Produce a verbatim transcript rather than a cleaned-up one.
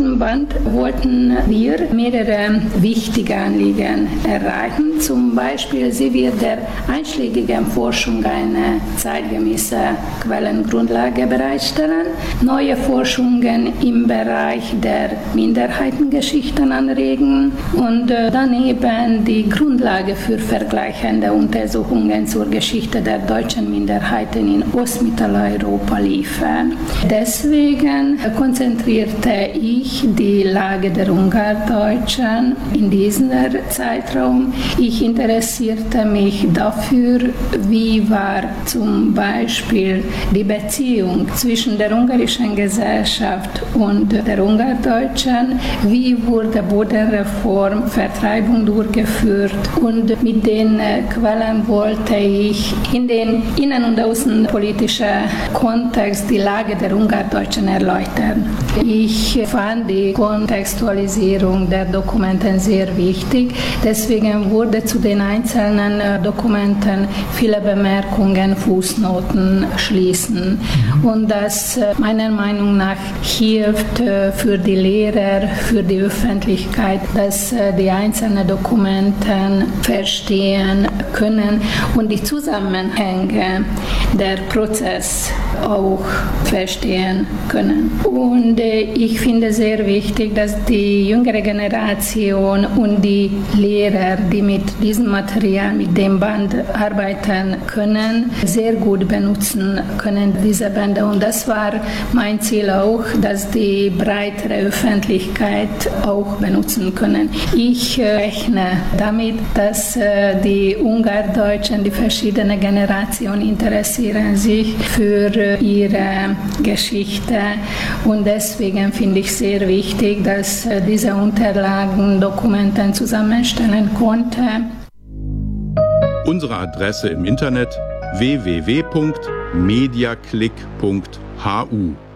diesem Band wollten wir mehrere wichtige Anliegen erreichen. Zum Beispiel, sie wird der einschlägigen Forschung eine zeitgemäße Quellengrundlage bereitstellen, neue Forschungen im Bereich der Minderheitengeschichten anregen und daneben die Grundlage für vergleichende Untersuchungen zur Geschichte der deutschen Minderheiten in Ostmitteleuropa liefern. Deswegen konzentrierte ich die Lage der Ungardeutschen in diesem Zeitraum. Ich interessierte mich dafür, wie war zum Beispiel die Beziehung zwischen der ungarischen Gesellschaft und der Ungardeutschen, wie wurde Bodenreform, Vertreibung durchgeführt und mit den Quellen wollte ich in den innen- und außenpolitischen Kontext die Lage der Ungardeutschen erläutern. Ich fand die Kontextualisierung der Dokumenten sehr wichtig, deswegen wurde zu den einzelnen Dokumenten viele Bemerkungen, Fußnoten schließen. Und das meiner Meinung nach hilft für die Lehrer, für die Öffentlichkeit, dass die einzelnen Dokumenten verstehen können und die Zusammenhänge der Prozess auch verstehen können. Und ich finde sehr wichtig, dass die jüngere Generation und die Lehrer, die mit diesem Material, mit dem Band arbeiten können, sehr gut benutzen können, diese Bände. Und das war mein Ziel auch, dass die breitere Öffentlichkeit auch benutzen können. Ich rechne damit, dass die Ungardeutschen, die verschiedenen Generationen interessieren sich für ihre Geschichte und deswegen finde ich sehr wichtig, dass diese Unterlagen Dokumenten zusammenstellen konnte. Unsere Adresse im Internet w w w punkt mediaclick punkt h u